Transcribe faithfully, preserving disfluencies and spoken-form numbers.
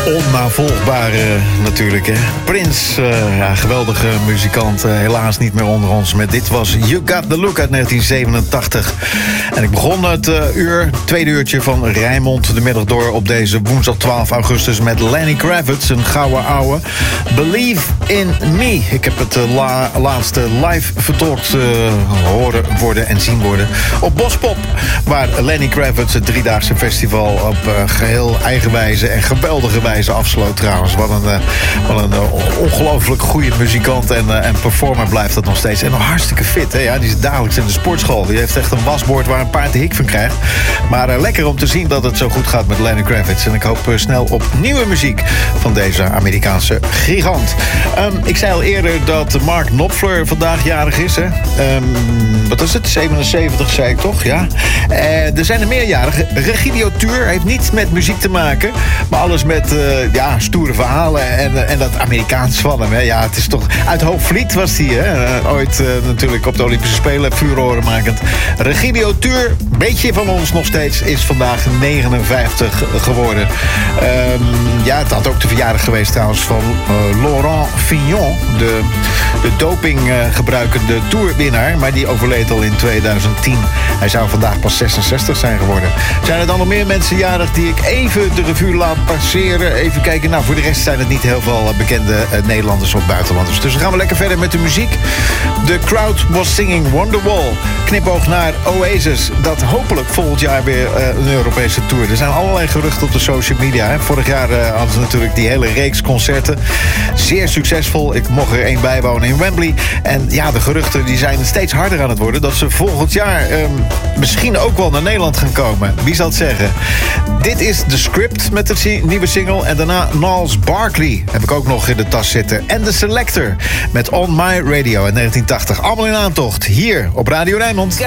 onnavolgbare natuurlijk, hè. Prince, uh, ja, geweldige muzikant, uh, helaas niet meer onder ons. Met dit was You Got The Look uit negentien zevenentachtig. En ik begon het uh, uur, tweede uurtje van Rijnmond de middag door op deze woensdag twaalf augustus met Lenny Kravitz, een gouden ouwe. Believe in Me. Ik heb het uh, la, laatste live vertolkt uh, horen worden en zien worden op Bospop, waar Lenny Kravitz het driedaagse festival op uh, geheel eigen wijze en geweldige wijze afsloot trouwens. Wat een, uh, wat een uh, ongelooflijk goede muzikant en, uh, en performer blijft dat nog steeds. En nog hartstikke fit, hè? Ja, die is dagelijks in de sportschool. Die heeft echt een wasboord waar een paard de hik van krijgt. Maar uh, lekker om te zien dat het zo goed gaat met Lenny Kravitz. En ik hoop uh, snel op nieuwe muziek van deze Amerikaanse gigant. Um, ik zei al eerder dat Mark Knopfler vandaag jarig is, hè? Um, wat is het? zevenenzeventig, zei ik toch? Ja. Uh, er zijn er meerjarigen. Regidio Tour heeft niets met muziek te maken, maar alles met uh, ja, stoere verhalen en, uh, en dat Amerikaans van hem. Hè. Ja, het is toch uit Hoogvliet was hij, hè? Uh, ooit uh, natuurlijk op de Olympische Spelen furoren makend. Regidio Tour, beetje van ons nog steeds, is vandaag negenenvijftig geworden. Um, ja, het had ook de verjaardag geweest trouwens van uh, Laurent Fignon, de, de doping uh, gebruikende tourwinnaar, maar die overleed al in tweeduizend tien. Hij zou vandaag pas zesenzestig zijn geworden. Zijn er dan nog meer mensen jarig die ik even de revue laat passeren? Even kijken. Nou, voor de rest zijn het niet heel veel bekende uh, Nederlanders of buitenlanders. Dus dan gaan we lekker verder met de muziek. The Crowd Was Singing Wonderwall. Knipoog naar Oasis, dat hopelijk volgend jaar weer uh, een Europese tour. Er zijn allerlei geruchten op de social media. Hè. Vorig jaar uh, hadden ze natuurlijk die hele reeks concerten. Zeer succesvol. Ik mocht er één bijwonen in Wembley. En ja, de geruchten die zijn steeds harder aan het worden, dat ze volgend jaar um, misschien ook wel naar Nederland gaan komen. Wie zal het zeggen? Dit is The Script met de nieuwe single. En daarna Gnarls Barkley heb ik ook nog in de tas zitten. En The Selector met On My Radio in negentien tachtig. Allemaal in aantocht hier op Radio Rijnmond.